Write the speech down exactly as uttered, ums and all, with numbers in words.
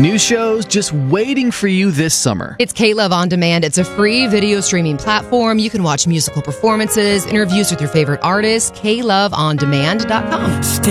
New shows just waiting for you this summer. It's K-Love On Demand. It's a free video streaming platform. You can watch musical performances, interviews with your favorite artists, K love on demand dot com.